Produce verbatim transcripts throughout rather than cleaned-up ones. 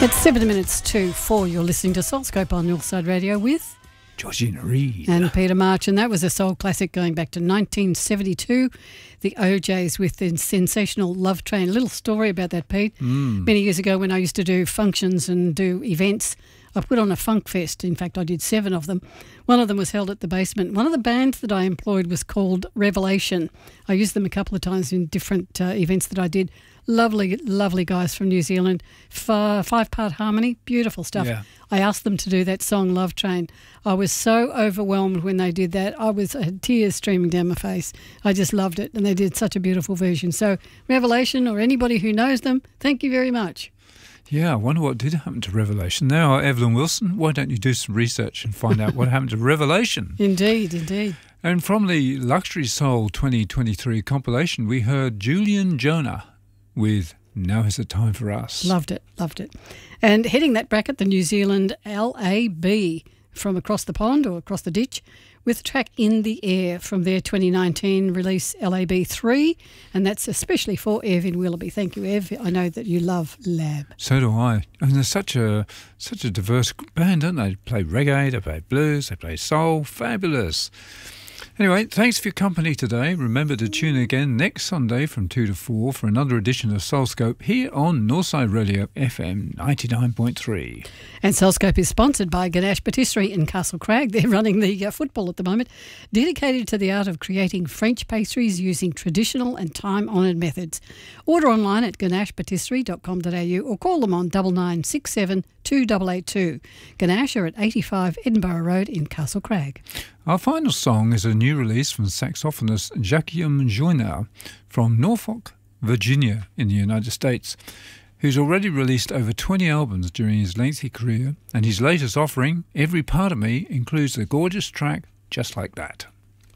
It's seven minutes to four. You're listening to Soulscope on Northside Radio with Georgina Reid and Peter March, and that was a soul classic going back to nineteen seventy-two. The O Js with the sensational Love Train. A little story about that, Pete. Mm. Many years ago when I used to do functions and do events, I put on a funk fest. In fact, I did seven of them. One of them was held at the Basement. One of the bands that I employed was called Revelation. I used them a couple of times in different uh, events that I did. Lovely, lovely guys from New Zealand. F- five-part harmony, beautiful stuff. Yeah. I asked them to do that song, Love Train. I was so overwhelmed when they did that. I was I had tears streaming down my face. I just loved it, and they did such a beautiful version. So, Revelation, or anybody who knows them, thank you very much. Yeah, I wonder what did happen to Revelation. Now, Evelyn Wilson, why don't you do some research and find out what happened to Revelation? Indeed, indeed. And from the Luxury Soul twenty twenty-three compilation, we heard Julian Jonah with Now Is the Time for Us. Loved it, loved it. And heading that bracket, the New Zealand L A B from across the pond or across the ditch with the track In the Air from their twenty nineteen release L A B three, and that's especially for Ev in Willoughby. Thank you, Ev. I know that you love Lab. So do I. And they're such a such a diverse band, don't they? They play reggae, they play blues, they play soul. Fabulous. Anyway, thanks for your company today. Remember to tune in again next Sunday from two to four for another edition of Soulscope here on Northside Radio F M ninety-nine point three. And Soulscope is sponsored by Ganache Patisserie in Castle Crag. They're running the uh, football at the moment, dedicated to the art of creating French pastries using traditional and time-honoured methods. Order online at ganache patisserie dot com dot a u or call them on double nine six seven two eight eight two. Ganache are at eighty-five Edinburgh Road in Castle Crag. Our final song is a new release from saxophonist Jacqueline Joyner from Norfolk, Virginia in the United States, who's already released over twenty albums during his lengthy career, and his latest offering, Every Part of Me, includes the gorgeous track Just Like That.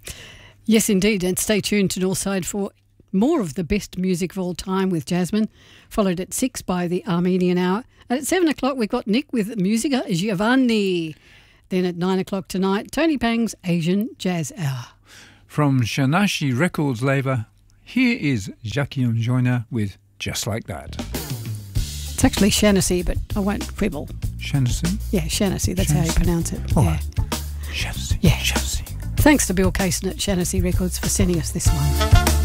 Yes, indeed, and stay tuned to Northside for more of the best music of all time with Jasmine, followed at six by the Armenian Hour. And at seven o'clock we've got Nick with Musica Giovanni. Then at nine o'clock tonight, Tony Pang's Asian Jazz Hour. From Shanashi Records label, here is Jacqueline Joyner with Just Like That. It's actually Shanasy, but I won't quibble. Shanasy? Yeah, Shanasy, that's Shanasy. how you pronounce it. All yeah. right. Shanasy. Yeah. Shanasy. Thanks to Bill Cason at Shanasy Records for sending us this one.